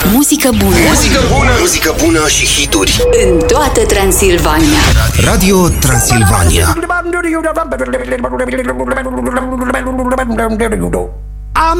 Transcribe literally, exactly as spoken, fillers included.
Muzică bună. Muzică bună, muzică bună și hituri în toată Transilvania. Radio Transilvania.